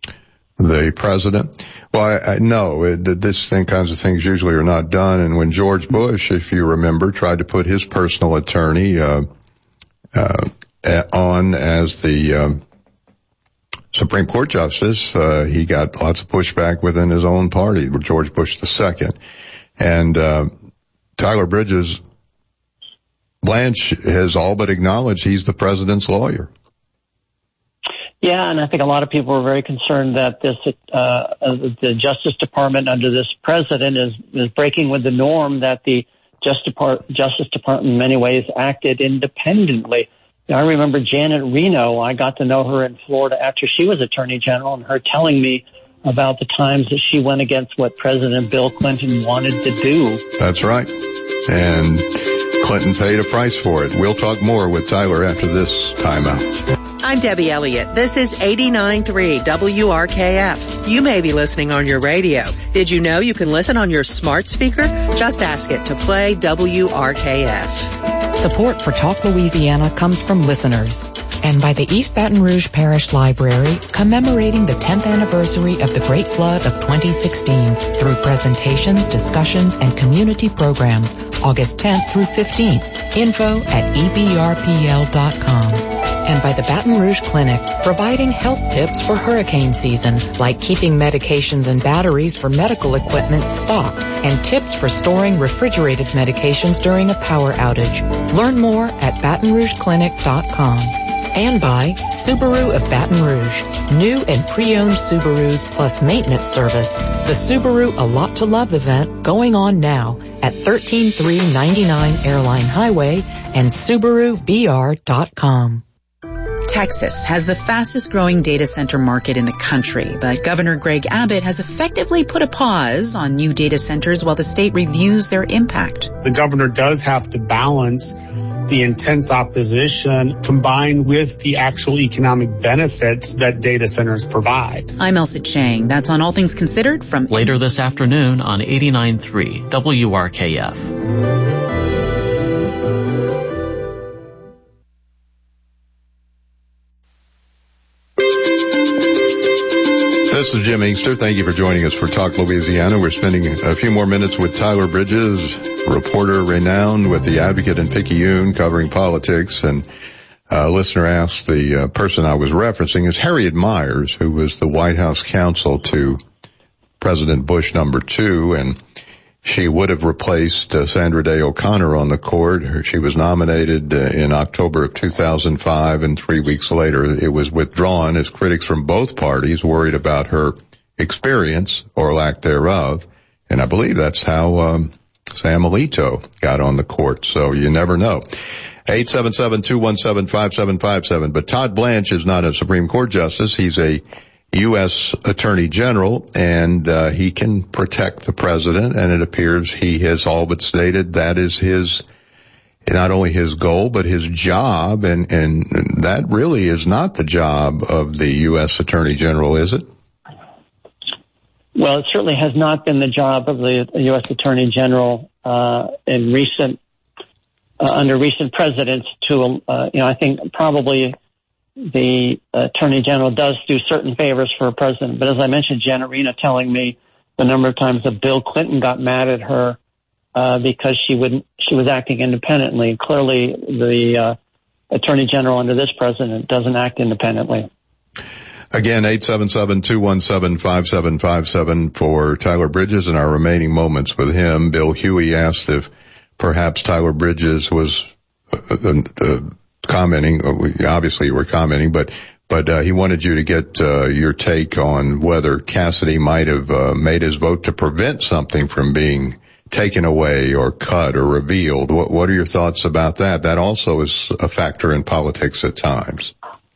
S16: the president. Well, I, I no, it, this thing, kinds of things usually are not done. And when George Bush, if you remember, tried to put his personal attorney uh, uh, on as the um, Supreme Court justice, uh, he got lots of pushback within his own party, George Bush the Second, and uh, Tyler Bridges. Blanche has all but acknowledged he's the president's lawyer.
S15: Yeah, and I think a lot of people are very concerned that this, uh, the Justice Department under this president is, is breaking with the norm that the Justice Department, Justice Department in many ways acted independently. You know, I remember Janet Reno. I got to know her in Florida after she was Attorney General, and her telling me about the times that she went against what President Bill Clinton wanted to do.
S16: That's right. And Clinton paid a price for it. We'll talk more with Tyler after this timeout.
S18: I'm Debbie Elliott. This is eighty-nine point three W R K F. You may be listening on your radio. Did you know you can listen on your smart speaker? Just ask it to play W R K F.
S8: Support for Talk Louisiana comes from listeners and by the East Baton Rouge Parish Library, commemorating the tenth anniversary of the Great Flood of twenty sixteen through presentations, discussions, and community programs, August tenth through fifteenth. Info at E B R P L dot com. And by the Baton Rouge Clinic, providing health tips for hurricane season, like keeping medications and batteries for medical equipment stocked, and tips for storing refrigerated medications during a power outage. Learn more at baton rouge clinic dot com. And by Subaru of Baton Rouge. New and pre-owned Subarus plus maintenance service. The Subaru A Lot to Love event going on now at thirteen three ninety-nine Airline Highway and Subaru B R dot com.
S5: Texas has the fastest growing data center market in the country, but Governor Greg Abbott has effectively put a pause on new data centers while the state reviews their impact.
S19: The governor does have to balance the intense opposition combined with the actual economic benefits that data centers provide.
S5: I'm Elsa Chang. That's on All Things Considered from
S20: later this afternoon on eighty-nine point three W R K F.
S16: This is Jim Inkster. Thank you for joining us for Talk Louisiana. We're spending a few more minutes with Tyler Bridges, reporter renowned with The Advocate and Picayune, covering politics. And a listener asked, the uh, person I was referencing is Harriet Miers, who was the White House counsel to President Bush number two, and she would have replaced uh, Sandra Day O'Connor on the court. She was nominated uh, in October of two thousand five, and three weeks later it was withdrawn as critics from both parties worried about her experience or lack thereof. And I believe that's how um, Sam Alito got on the court. So you never know. eight seven seven, two one seven, five seven five seven. But Todd Blanche is not a Supreme Court justice. He's a U S Attorney General, and uh, he can protect the president, and it appears he has all but stated that is his, not only his goal, but his job, and, and that really is not the job of the U S Attorney General, is it?
S15: Well, it certainly has not been the job of the U S Attorney General uh, in recent, uh, under recent presidents to, uh, you know, I think probably the Attorney General does do certain favors for a president. But as I mentioned, Jen Arena telling me the number of times that Bill Clinton got mad at her uh, because she wouldn't, she was acting independently. Clearly, the uh, Attorney General under this president doesn't act independently.
S16: Again, eight seven seven, two one seven, five seven five seven for Tyler Bridges in our remaining moments with him. Bill Huey asked if perhaps Tyler Bridges was uh, uh, commenting, obviously you were commenting, but but uh, he wanted you to get uh, your take on whether Cassidy might have uh, made his vote to prevent something from being taken away or cut or revealed. What, what are your thoughts about that? That also is a factor in politics at times.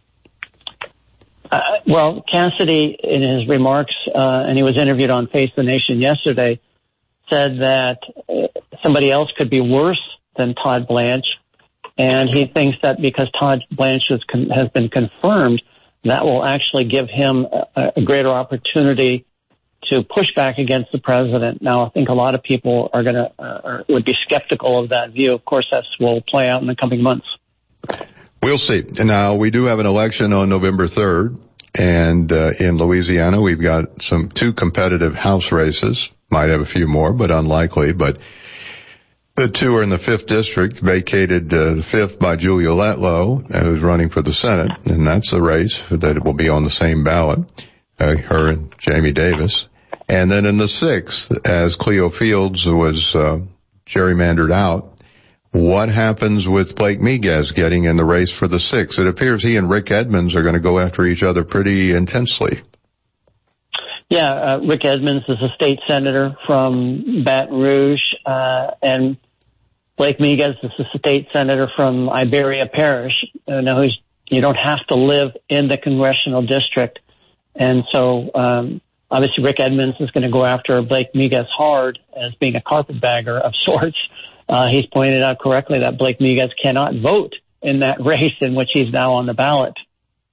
S15: Uh, well, Cassidy, in his remarks, uh, and he was interviewed on Face the Nation yesterday, said that uh, somebody else could be worse than Todd Blanche. And he thinks that because Todd Blanche has, con- has been confirmed, that will actually give him a, a greater opportunity to push back against the president. Now, I think a lot of people are going to uh, would be skeptical of that view. Of course, that will play out in the coming months.
S16: We'll see. Now, we do have an election on November third, and uh, in Louisiana, we've got some two competitive House races. Might have a few more, but unlikely. But the two are in the fifth district, vacated uh, the fifth by Julia Letlow, who's running for the Senate, and that's the race that will be on the same ballot, uh, her and Jamie Davis. And then in the sixth, as Cleo Fields was uh, gerrymandered out, what happens with Blake Miguez getting in the race for the sixth? It appears he and Rick Edmonds are going to go after each other pretty intensely.
S15: Yeah, uh, Rick Edmonds is a state senator from Baton Rouge, uh, and Blake Miguez is a state senator from Iberia Parish. Uh, now, who's, you don't have to live in the congressional district. And so, um, obviously Rick Edmonds is going to go after Blake Miguez hard as being a carpetbagger of sorts. Uh, he's pointed out correctly that Blake Miguez cannot vote in that race in which he's now on the ballot.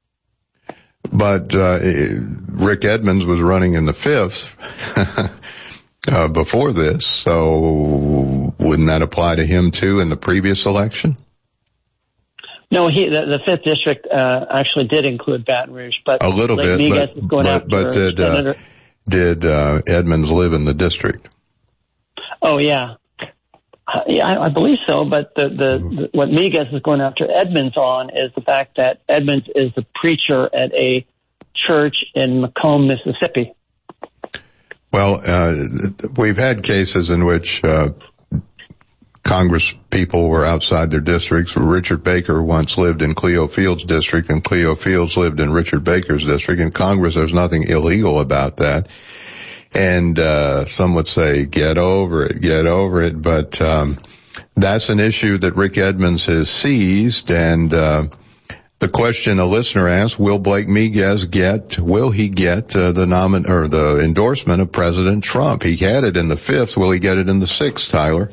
S21: But uh, Rick Edmonds was running in the fifth uh, before this, so wouldn't that apply to him too in the previous election?
S15: No, he the, the fifth district uh, actually did include Baton Rouge, but
S21: a little
S15: Lake
S21: bit.
S15: Miguez
S21: But,
S15: is going
S21: but,
S15: after
S21: but did
S15: Senator.
S21: uh, did uh, Edmonds live in the district?
S15: Oh yeah, uh, yeah, I, I believe so. But the, the, the what Miguez is going after Edmonds on is the fact that Edmonds is the preacher at a church in Macomb, Mississippi.
S21: Well, uh, we've had cases in which uh, Congress people were outside their districts. Richard Baker once lived in Cleo Fields' district, and Cleo Fields lived in Richard Baker's district. In Congress, there's nothing illegal about that. And uh some would say, get over it, get over it. But um that's an issue that Rick Edmonds has seized. And uh the question a listener asked, will Blake Miguez get, will he get uh, the nomin or the endorsement of President Trump? He had it in the fifth. Will he get it in the sixth, Tyler?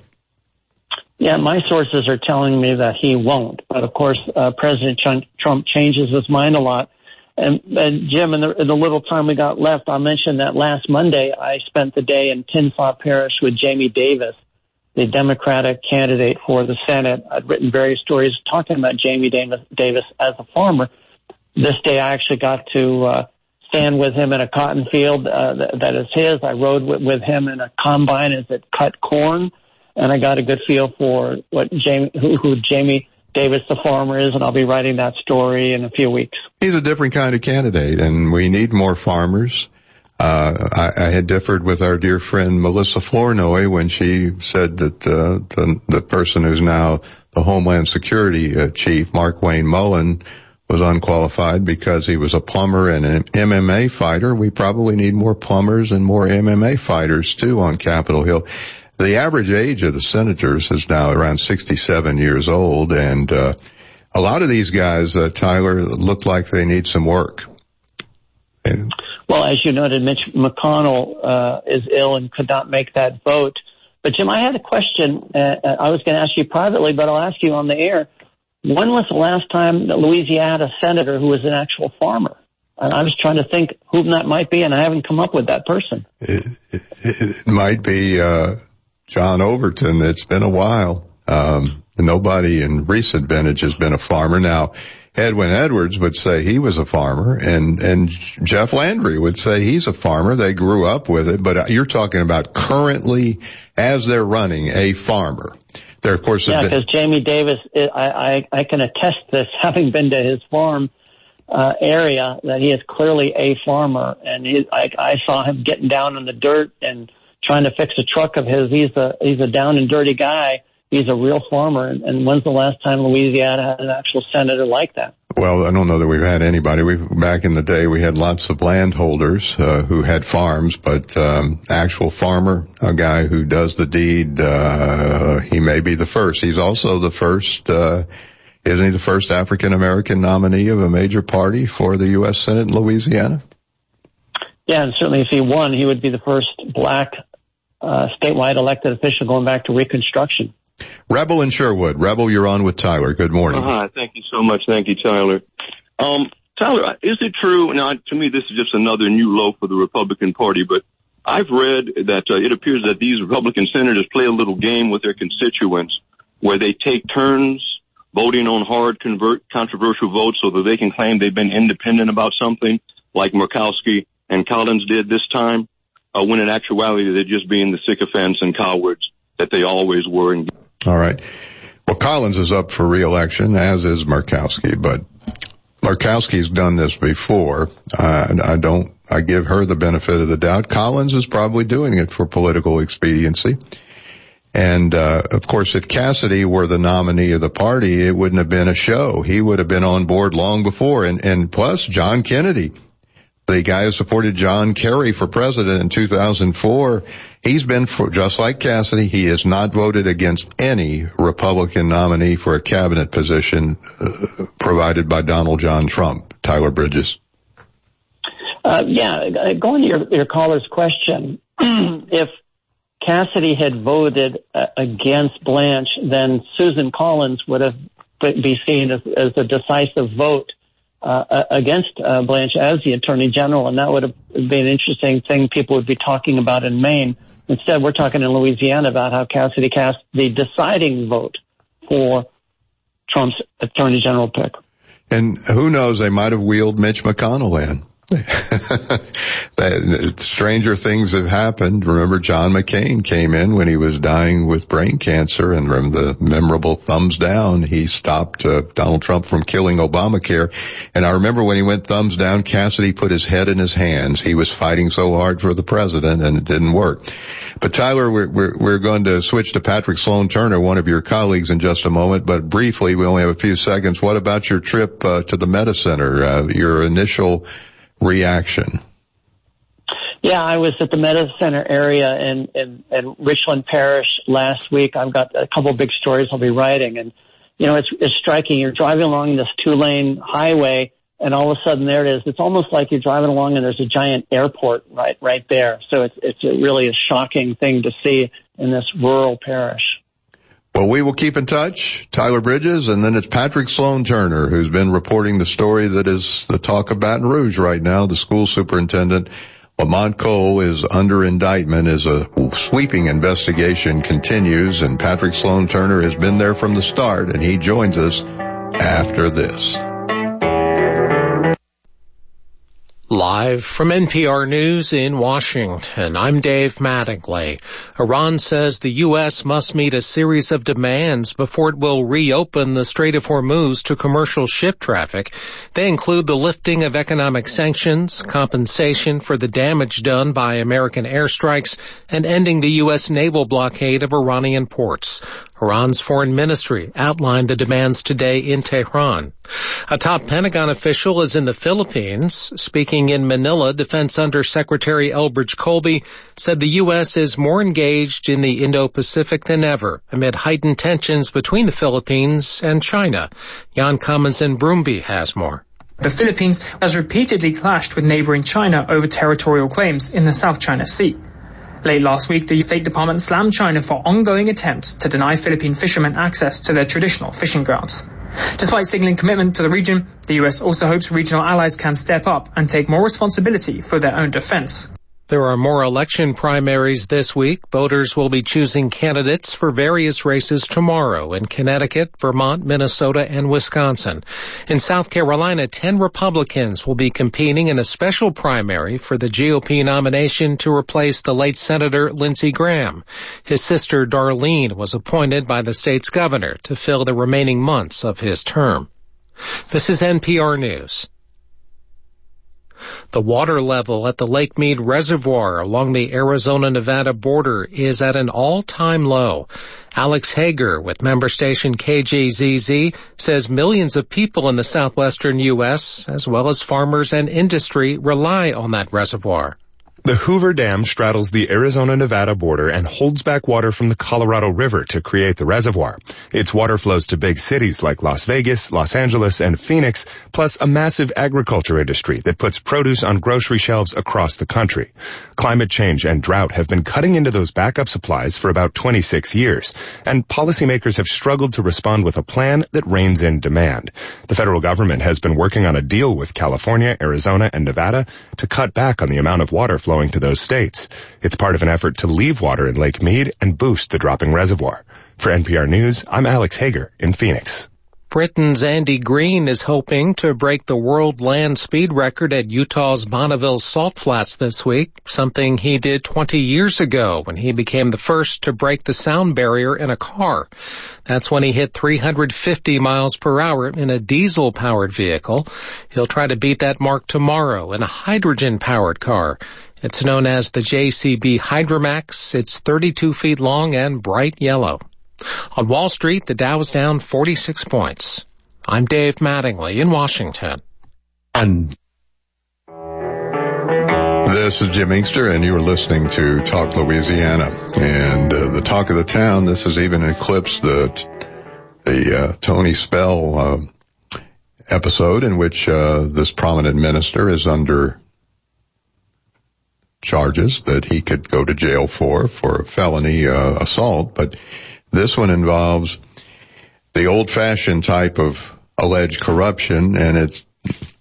S15: Yeah, my sources are telling me that he won't. But of course, uh, President Trump changes his mind a lot. And, and Jim, in the, in the little time we got left, I'll mention that last Monday I spent the day in Tinsaw Parish with Jamie Davis, the Democratic candidate for the Senate. I'd written various stories talking about Jamie Davis, Davis as a farmer. This day I actually got to uh, stand with him in a cotton field uh, that, that is his. I rode with, with him in a combine as it cut corn, and I got a good feel for what Jamie, who, who Jamie Davis, the farmer, is, and I'll be writing that story in a few weeks.
S21: He's a different kind of candidate, and we need more farmers. Uh, I, I had differed with our dear friend Melissa Flournoy when she said that uh, the, the person who's now the Homeland Security uh, chief, Mark Wayne Mullen, was unqualified because he was a plumber and an M M A fighter. We probably need more plumbers and more M M A fighters, too, on Capitol Hill. The average age of the senators is now around sixty-seven years old, and uh, a lot of these guys, uh, Tyler, look like they need some work. And,
S15: well, as you noted, Mitch McConnell uh, is ill and could not make that vote. But, Jim, I had a question. Uh, I was going to ask you privately, but I'll ask you on the air. When was the last time that Louisiana had a senator who was an actual farmer? And I was trying to think who that might be, and I haven't come up with that person.
S21: It, it, it might be uh, John Overton. It's been a while. Um, nobody in recent vintage has been a farmer. Now, Edwin Edwards would say he was a farmer, and, and Jeff Landry would say he's a farmer. They grew up with it, but you're talking about currently, as they're running, a farmer. There, of course,
S15: yeah, because Jamie Davis, I, I, I can attest this, having been to his farm uh, area, that he is clearly a farmer, and he, I, I saw him getting down in the dirt and trying to fix a truck of his. He's a he's a down and dirty guy. He's a real farmer. And, and when's the last time Louisiana had an actual senator like that?
S21: Well, I don't know that we've had anybody. We back in the day, we had lots of landholders uh, who had farms, but um, actual farmer, a guy who does the deed, uh, he may be the first. He's also the first, uh, isn't he the first African American nominee of a major party for the U S Senate in Louisiana?
S15: Yeah, and certainly if he won, he would be the first black uh, statewide elected official going back to Reconstruction.
S21: Rebel in Sherwood. Rebel, you're on with Tyler. Good morning.
S22: Uh, hi, thank you so much. Thank you, Tyler. Um, Tyler, is it true? Now, to me, this is just another new low for the Republican Party, but I've read that uh, it appears that these Republican senators play a little game with their constituents where they take turns voting on hard, convert, controversial votes so that they can claim they've been independent about something, like Murkowski and Collins did this time, uh, when in actuality they're just being the sycophants and cowards that they always were. In-
S21: All right. Well, Collins is up for re-election, as is Murkowski, but Murkowski's done this before. Uh, I don't, I give her the benefit of the doubt. Collins is probably doing it for political expediency. And, uh, of course, if Cassidy were the nominee of the party, it wouldn't have been a show. He would have been on board long before. And, and plus, John Kennedy, the guy who supported John Kerry for president in two thousand four, he's been, for, just like Cassidy, he has not voted against any Republican nominee for a cabinet position uh, provided by Donald John Trump. Tyler Bridges.
S15: Uh, yeah, going to your, your caller's question, if Cassidy had voted uh, against Blanche, then Susan Collins would have be seen as, as a decisive vote uh, against uh, Blanche as the Attorney General, and that would have been an interesting thing people would be talking about in Maine. Instead, we're talking in Louisiana about how Cassidy cast the deciding vote for Trump's Attorney General pick.
S21: And who knows, they might have wheeled Mitch McConnell in. Stranger things have happened. Remember, John McCain came in when he was dying with brain cancer, and from the memorable thumbs down, he stopped uh, Donald Trump from killing Obamacare. And I remember when he went thumbs down, Cassidy put his head in his hands. He was fighting so hard for the president, and it didn't work. But Tyler, we're, we're, we're going to switch to Patrick Sloan Turner, one of your colleagues, in just a moment. But briefly, we only have a few seconds. What about your trip uh, to the Meta Center? Uh, your initial reaction?
S15: Yeah, I was at the Meta Center area in, in, in Richland Parish last week. I've got a couple of big stories I'll be writing. And, you know, it's, it's striking. You're driving along this two-lane highway, and all of a sudden there it is. It's almost like you're driving along and there's a giant airport right, right there. So it's, it's a really a shocking thing to see in this rural parish.
S21: Well, we will keep in touch. Tyler Bridges, and then it's Patrick Sloan Turner, who's been reporting the story that is the talk of Baton Rouge right now. The school superintendent, Lamont Cole, is under indictment as a sweeping investigation continues, and Patrick Sloan Turner has been there from the start, and he joins us after this.
S6: Live from N P R News in Washington, I'm Dave Mattingly. Iran says the U S must meet a series of demands before it will reopen the Strait of Hormuz to commercial ship traffic. They include the lifting of economic sanctions, compensation for the damage done by American airstrikes, and ending the U S naval blockade of Iranian ports. Iran's foreign ministry outlined the demands today in Tehran. A top Pentagon official is in the Philippines. Speaking in Manila, Defense Under Secretary Elbridge Colby said the U S is more engaged in the Indo-Pacific than ever amid heightened tensions between the Philippines and China. Jan Kamazin Brumby has more.
S10: The Philippines has repeatedly clashed with neighboring China over territorial claims in the South China Sea. Late last week, the State Department slammed China for ongoing attempts to deny Philippine fishermen access to their traditional fishing grounds. Despite signaling commitment to the region, the U S also hopes regional allies can step up and take more responsibility for their own defense.
S6: There are more election primaries this week. Voters will be choosing candidates for various races tomorrow in Connecticut, Vermont, Minnesota, and Wisconsin. In South Carolina, ten Republicans will be competing in a special primary for the G O P nomination to replace the late Senator Lindsey Graham. His sister Darlene was appointed by the state's governor to fill the remaining months of his term. This is N P R News. The water level at the Lake Mead Reservoir along the Arizona-Nevada border is at an all-time low. Alex Hager with member station K J Z Z says millions of people in the southwestern U S, as well as farmers and industry, rely on that reservoir.
S23: The Hoover Dam straddles the Arizona-Nevada border and holds back water from the Colorado River to create the reservoir. Its water flows to big cities like Las Vegas, Los Angeles, and Phoenix, plus a massive agriculture industry that puts produce on grocery shelves across the country. Climate change and drought have been cutting into those backup supplies for about twenty-six years, and policymakers have struggled to respond with a plan that reins in demand. The federal government has been working on a deal with California, Arizona, and Nevada to cut back on the amount of water flowing to those states. It's part of an effort to leave water in Lake Mead and boost the dropping reservoir. For N P R News, I'm Alex Hager in Phoenix.
S6: Britain's Andy Green is hoping to break the world land speed record at Utah's Bonneville Salt Flats this week, something he did twenty years ago when he became the first to break the sound barrier in a car. That's when he hit three hundred fifty miles per hour in a diesel-powered vehicle. He'll try to beat that mark tomorrow in a hydrogen-powered car. It's known as the J C B Hydromax. It's thirty-two feet long and bright yellow. On Wall Street, the Dow is down forty-six points. I'm Dave Mattingly in Washington.
S21: And this is Jim Inkster, and you are listening to Talk Louisiana. And uh, the talk of the town, this has even eclipsed the, the uh, Tony Spell uh, episode in which uh, this prominent minister is under charges that he could go to jail for, for felony uh, assault. But this one involves the old-fashioned type of alleged corruption, and it's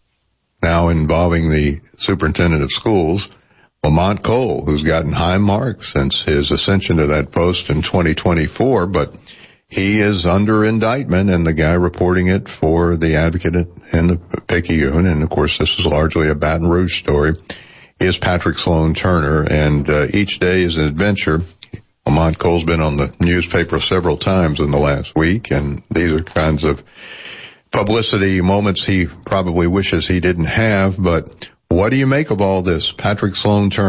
S21: now involving the superintendent of schools, Lamont Cole, who's gotten high marks since his ascension to that post in twenty twenty-four, but he is under indictment, and the guy reporting it for the Advocate and the Picayune, and of course this is largely a Baton Rouge story, is Patrick Sloan Turner, and uh, each day is an adventure. Lamont Cole's been on the newspaper several times in the last week, and these are kinds of publicity moments he probably wishes he didn't have, but what do you make of all this? Patrick Sloan Turner